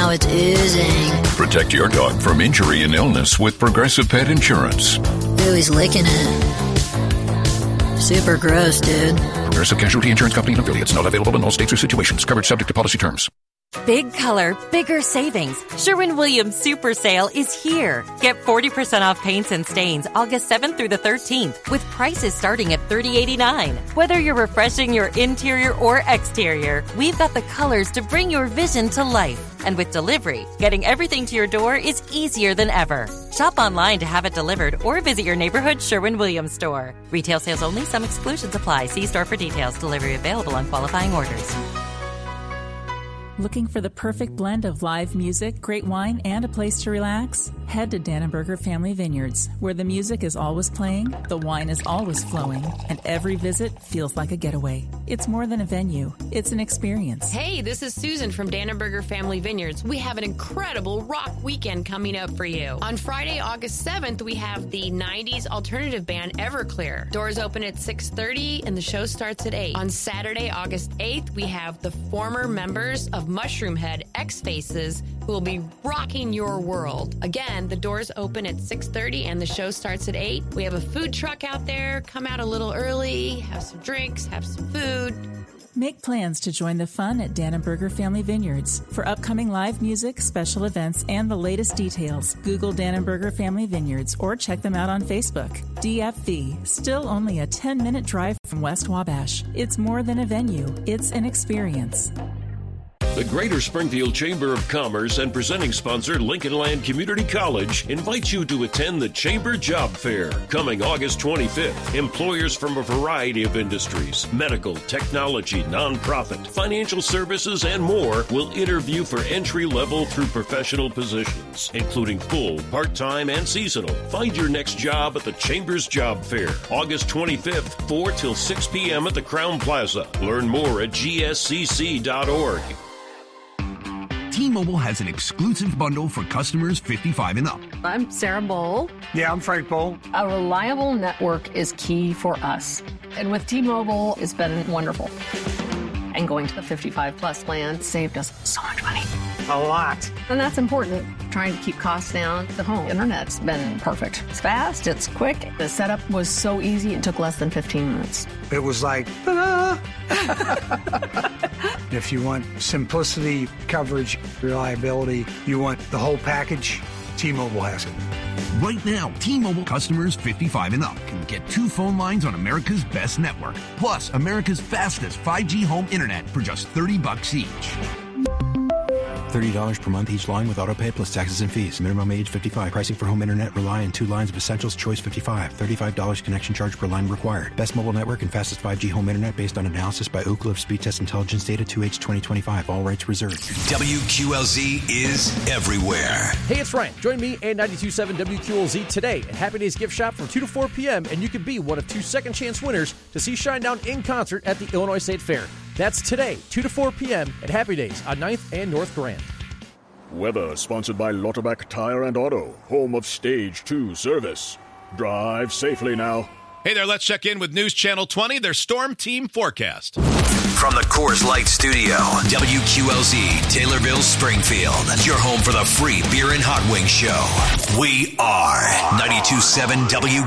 now it's oozing. Protect your dog from injury and illness with Progressive Pet Insurance. Ooh, he's licking it. Super gross, dude. Progressive Casualty Insurance Company and affiliates. Not available in all states or situations. Coverage subject to policy terms. Big color, bigger savings. Sherwin-Williams Super Sale is here. Get 40% off paints and stains August 7th through the 13th with prices starting at $30.89. Whether you're refreshing your interior or exterior, we've got the colors to bring your vision to life. And with delivery, getting everything to your door is easier than ever. Shop online to have it delivered or visit your neighborhood Sherwin-Williams store. Retail sales only. Some exclusions apply. See store for details. Delivery available on qualifying orders. Looking for the perfect blend of live music, great wine, and a place to relax? Head to Dannenberger Family Vineyards, where the music is always playing, the wine is always flowing, and every visit feels like a getaway. It's more than a venue, it's an experience. Hey, this is Susan from Dannenberger Family Vineyards. We have an incredible rock weekend coming up for you. On Friday, August 7th, we have the 90s alternative band Everclear. Doors open at 6:30 and the show starts at 8. On Saturday, August 8th, we have the former members of Mushroomhead X-Faces who will be rocking your world. Again, the doors open at 6:30 and the show starts at 8. We have a food truck out there. Come out a little early, have some drinks, have some food. Make plans to join the fun at Dannenberger Family Vineyards. For upcoming live music, special events, and the latest details, Google Dannenberger Family Vineyards or check them out on Facebook. DFV, still only a 10-minute drive from West Wabash. It's more than a venue, it's an experience. The Greater Springfield Chamber of Commerce and presenting sponsor Lincoln Land Community College invites you to attend the Chamber Job Fair coming August 25th. Employers from a variety of industries, medical, technology, nonprofit, financial services, and more will interview for entry-level through professional positions, including full, part-time, and seasonal. Find your next job at the Chamber's Job Fair, August 25th, 4 till 6 p.m. at the Crown Plaza. Learn more at gscc.org. T-Mobile has an exclusive bundle for customers 55 and up. I'm Sarah Bowl. Yeah, I'm Frank Bowl. A reliable network is key for us. And with T-Mobile, it's been wonderful. And going to the 55 plus plan saved us so much money. A lot. And that's important. Trying to keep costs down. The home internet's been perfect. It's fast, it's quick. The setup was so easy, it took less than 15 minutes. It was like, ta-da! If you want simplicity, coverage, reliability, you want the whole package, T-Mobile has it. Right now, T-Mobile customers 55 and up can get 2 phone lines on America's best network, plus America's fastest 5G home internet for just $30 each. $30 per month each line with autopay plus taxes and fees. Minimum age 55. Pricing for home internet rely on 2 lines of Essentials Choice 55. $35 connection charge per line required. Best mobile network and fastest 5G home internet based on analysis by Ookla of Speed Test Intelligence data 2H 2025. All rights reserved. WQLZ is everywhere. Hey, it's Ryan. Join me and 92.7 WQLZ today at Happy Days Gift Shop from 2 to 4 p.m. and you could be one of 2 second chance winners to see Shinedown in concert at the Illinois State Fair. That's today, 2 to 4 p.m. at Happy Days on 9th and North Grand. Weather sponsored by Lauterbach Tire and Auto, home of Stage 2 service. Drive safely now. Hey there, let's check in with News Channel 20, their Storm Team forecast. From the Coors Light Studio, WQLZ, Taylorville, Springfield. Your home for the free beer and hot wing show. We are 92.7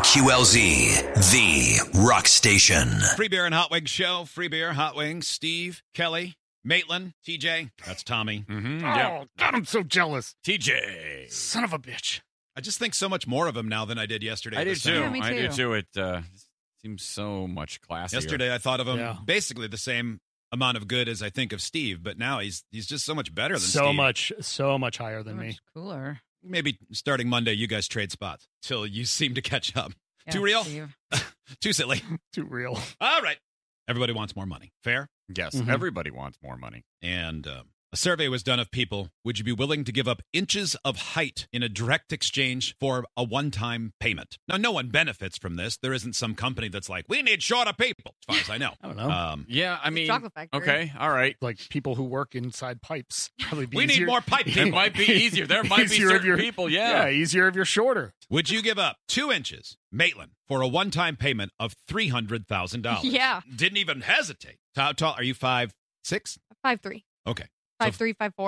WQLZ, the rock station. Free beer and hot wing show, free beer, hot wings, Steve, Kelly, Maitland, TJ. That's Tommy. Mm-hmm, oh, God, I'm so jealous. TJ. Son of a bitch. I just think so much more of him now than I did yesterday. I do too. Yeah, me too. I do too. It seems so much classier. Yesterday I thought of him basically the same amount of good as I think of Steve, but now he's just so much better than Steve. So much higher than me. Cooler. Maybe starting Monday, you guys trade spots till you seem to catch up. Yeah, too real? Too silly. Too real. All right. Everybody wants more money. Fair? Yes, everybody wants more money. And a survey was done of people. Would you be willing to give up inches of height in a direct exchange for a one-time payment? Now, no one benefits from this. There isn't some company that's like, we need shorter people, as far as I know. I don't know. Yeah, I mean, chocolate factory. Okay, all right. Like people who work inside pipes. We need more pipe people. It might be easier. There might be certain people, Yeah, easier if you're shorter. Would you give up 2 inches, Maitland, for a one-time payment of $300,000? Yeah. Didn't even hesitate. How tall? Are you 5'6"? 5'3". Okay. 5'3", 5'4".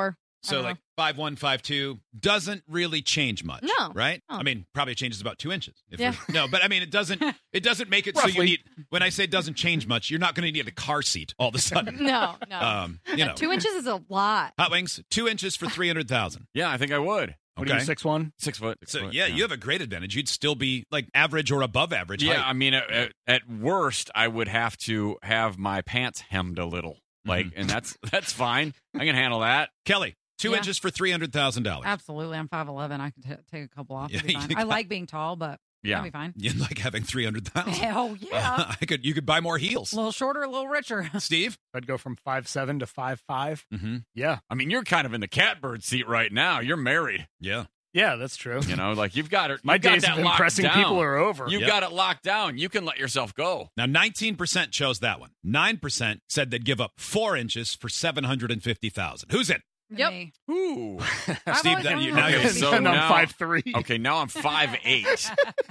So like 5'1", 5'2" doesn't really change much. No. Right? No. I mean, probably changes about 2 inches. Yeah. No, but I mean, it doesn't make it so you Roughly. need, when I say it doesn't change much, you're not going to need a car seat all of a sudden. No. You know. 2 inches is a lot. Hot Wings, 2 inches for 300,000. Yeah, I think I would. What are you, 6'1"? 6 foot. So yeah, you have a great advantage. You'd still be like average or above average Yeah, height. I mean, at worst, I would have to have my pants hemmed a little, like, and that's fine. I can handle that. Kelly, 2 inches for $300,000. Absolutely. I'm 5'11". I can take a couple off. Yeah, It'll be fine. you I got- like being tall, but Yeah. that'll be fine. You'd like having 300,000. Hell yeah. You could buy more heels. A little shorter, a little richer. Steve? I'd go from 5'7" to 5'5". Mm-hmm. Yeah. I mean, you're kind of in the catbird seat right now. You're married. Yeah. Yeah, that's true. You know, like you've got it. My you've got days that of locked impressing down. people are over. You've got it locked down. You can let yourself go. Now, 19% chose that one. 9% said they'd give up 4 inches for $750,000. Who's in? Yep. Me. Ooh. Steve, now you're Okay, so And I'm now 5'3". Okay, now I'm 5'8".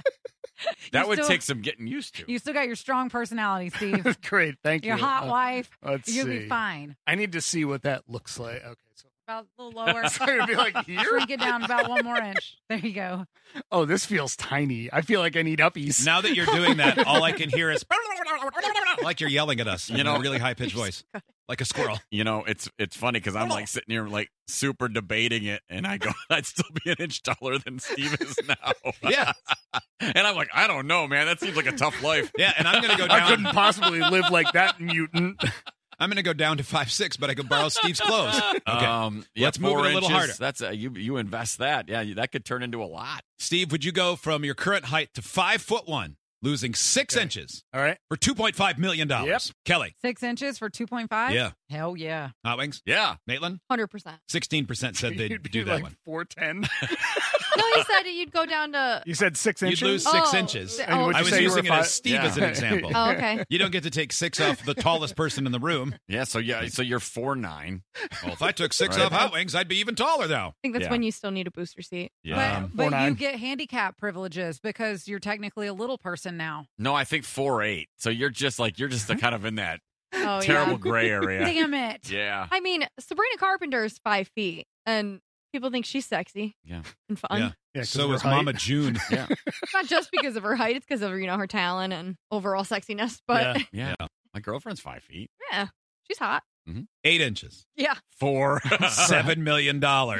That You would still- take some getting used to. You still got your strong personality, Steve. Great, thank Your you. hot wife. Let's You'll see. be fine. I need to see what that looks like. Okay, so About a little lower. so it'd be like here. Shrink it down about 1 more inch. There you go. Oh, this feels tiny. I feel like I need uppies. Now that you're doing that, all I can hear is like you're yelling at us in a really high-pitched voice, like a squirrel. You know, it's funny because I'm like sitting here like super debating it, and I go, I'd still be an inch taller than Steve is now. Yeah. And I'm like, I don't know, man. That seems like a tough life. Yeah, and I'm going to go down. I couldn't possibly live like that, mutant. I'm going to go down to 5'6", but I could borrow Steve's clothes. Okay. Yeah, Let's move 4 it a little inches, harder. That's you invest that. Yeah, that could turn into a lot. Steve, would you go from your current height to 5'1", losing 6 inches All right. for $2.5 million? Yep. Kelly. 6 inches for 2.5? Yeah. Hell yeah. Hot Wings? Yeah. Maitland? 100%. 16% said they'd You'd be do that like one. 4'10". No, he said you'd go down to. You said 6 You'd inches. lose 6 Oh, inches. and would I you was say you using were it as five- Steve Yeah. as an example. Oh, okay. You don't get to take 6 off the tallest person in the room. Yeah, so you're 4'9". Well, if I took 6 Right. off Hot Wings, I'd be even taller now. I think that's Yeah. when you still need a booster seat. Yeah. But 4'9". you get handicap privileges because you're technically a little person now. No, I think 4'8". So you're just kind of in that Oh, terrible yeah. gray area. Damn it. Yeah. I mean, Sabrina Carpenter is 5 feet, and people think she's sexy Yeah. and fun. Yeah. Yeah, 'cause So of her is height. Mama June. Yeah. Not just because of her height; it's because of her talent and overall sexiness. But Yeah. Yeah. My girlfriend's 5 feet. yeah, she's hot. 8 inches. Yeah. 4. $7 million.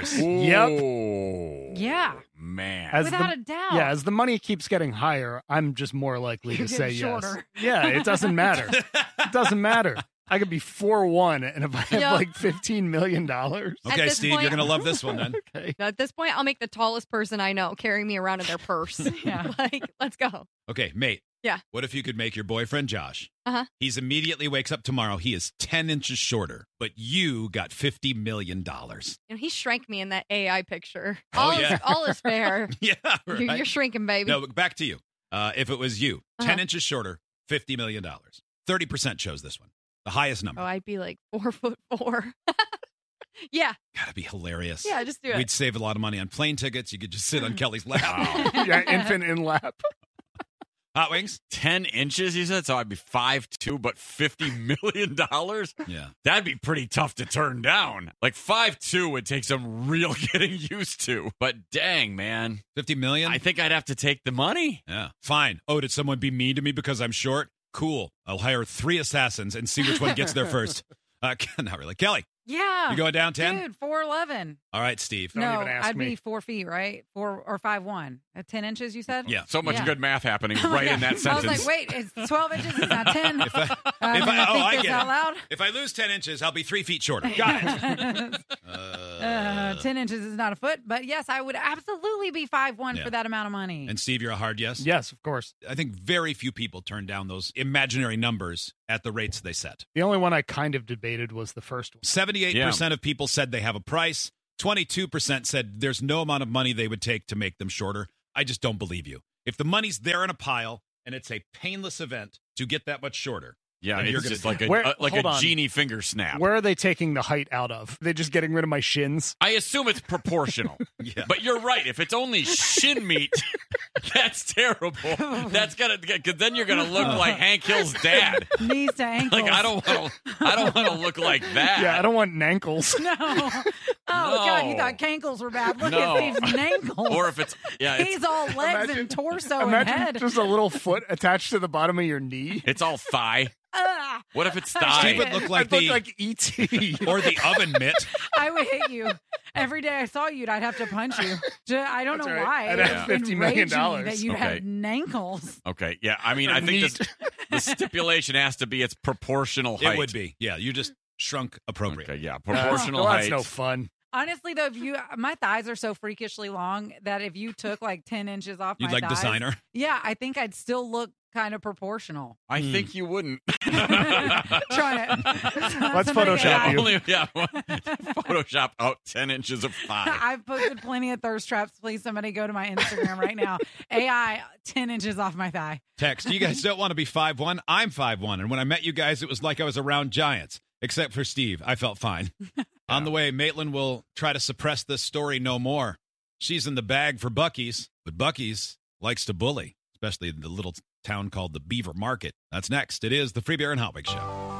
Yep. Yeah. Man. As Without the, a doubt. Yeah, as the money keeps getting higher, I'm just more likely to You're say getting yes. shorter. Yeah, it doesn't matter. It doesn't matter. I could be 4'1", and if I have Yeah. like $15 million. Okay, this Steve, point- you're going to love this one then. Okay. At this point, I'll make the tallest person I know carry me around in their purse. Yeah. Like, let's go. Okay, mate. Yeah. What if you could make your boyfriend Josh? Uh-huh. He's immediately wakes up tomorrow. He is 10 inches shorter, but you got $50 million. He shrank me in that AI picture. Oh, all yeah. all is fair. Yeah, right. You're shrinking, baby. No, but back to you. If it was you, 10 Uh-huh. inches shorter, $50 million. 30% chose this one. The highest number. Oh, I'd be like 4'4". Yeah. Gotta be hilarious. Yeah, just do it. We'd save a lot of money on plane tickets. You could just sit on Kelly's lap. Yeah, infant in lap. Hot Wings? 10 inches, you said? So I'd be 5'2", but $50 million? Yeah. That'd be pretty tough to turn down. Like 5'2" would take some real getting used to. But dang, man. 50 million? I think I'd have to take the money. Yeah. Fine. Oh, did someone be mean to me because I'm short? Cool. I'll hire 3 assassins and see which one gets there first. Not really. Kelly, Yeah. you going down 10? Dude, 4'11". All right, Steve. Don't No, even ask I'd me. be 4 feet, right? 4 or 5'1". At 10 inches, you said? Yeah. So much Yeah. good math happening right in that I was sentence. like, wait, it's 12 inches, it's not 10. If I, I'm if gonna I, oh, think I this get out it. loud. If I lose 10 inches, I'll be 3 feet shorter. Got it. 10 inches is not a foot, but yes, I would absolutely be 5'1" Yeah. for that amount of money. And Steve, you're a hard yes? Yes, of course. I think very few people turn down those imaginary numbers at the rates they set. The only one I kind of debated was the first one. 78% of people said they have a price. 22% said there's no amount of money they would take to make them shorter. I just don't believe you. If the money's there in a pile and it's a painless event to get that much shorter, Yeah, And it's you're gonna just do like it. Hold a on. genie finger snap. Where are they taking the height out of? They just getting rid of my shins? I assume it's proportional. Yeah. But you're right. If it's only shin meat, that's terrible. That's gonna, because then you're gonna look like Hank Hill's dad. Knees to ankles. Like I don't want to look like that. Yeah, I don't want nankles. No. Oh, God, you thought cankles were bad. Look No. at Steve's ankles. Or if it's He's all legs and torso and Imagine head. just a little foot attached to the bottom of your knee. it's all thigh. Ah, What if it's Steve thigh? would look like I'd look the like E.T. or the oven mitt. I would hit you. Every day I saw you, I'd have to punch you. I don't That's know right. why. I'd It have $50 million. enraged me that you Okay. had nankles. Okay, yeah. I mean, I think Neat. the stipulation has to be it's proportional height. It would be. Yeah, you just shrunk appropriate. Okay, yeah, proportional Well, height. that's no fun. Honestly, though, my thighs are so freakishly long that if you took like 10 inches off You'd my like thighs, designer? Yeah, I think I'd still look kind of proportional. I think you wouldn't. Trying to. Let's somebody Photoshop that- you. Only, yeah, Photoshop out 10 inches of thigh. I've posted plenty of thirst traps. Please, somebody go to my Instagram right now. AI 10 inches off my thigh. Text. You guys don't want to be 5'1"? I'm 5'1", and when I met you guys, it was like I was around giants, except for Steve. I felt fine. On the way, Maitland will try to suppress this story no more. She's in the bag for Buc-ee's, but Buc-ee's likes to bully, especially in the little town called the Beaver Market. That's next. It is the Free Beer and Hotwig Show.